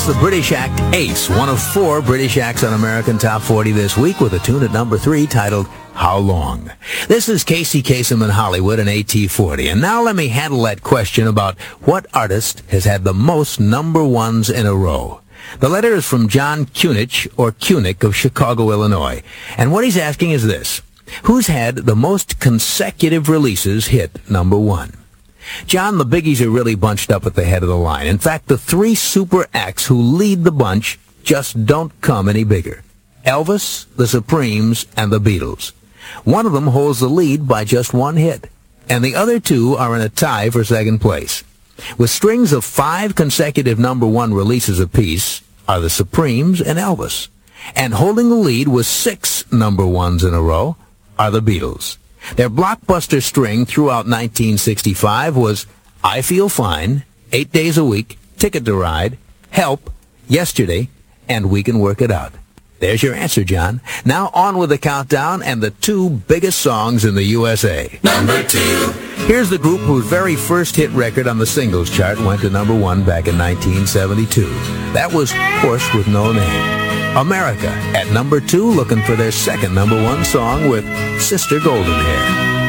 the British act Ace, one of 4 British acts on American Top 40 this week, with a tune at number 3 titled How Long. This is Casey Kasem in Hollywood and AT40. And now let me handle that question about what artist has had the most number ones in a row. The letter is from John Kunich, or Kunick, of Chicago, Illinois. And what he's asking is this: who's had the most consecutive releases hit number 1? John, the biggies are really bunched up at the head of the line. In fact, the 3 super acts who lead the bunch just don't come any bigger: Elvis, the Supremes, and the Beatles. One of them holds the lead by just 1 hit, and the other 2 are in a tie for second place. With strings of 5 consecutive number 1 releases apiece are the Supremes and Elvis. And holding the lead with 6 number 1s in a row are the Beatles. Their blockbuster string throughout 1965 was I Feel Fine, 8 Days a Week, Ticket to Ride, Help, Yesterday, and We Can Work It Out. There's your answer, John. Now on with the countdown and the 2 biggest songs in the USA. Number 2. Here's the group whose very first hit record on the singles chart went to number 1 back in 1972. That was Horse with No Name. America at number 2, looking for their second number 1 song with Sister Golden Hair.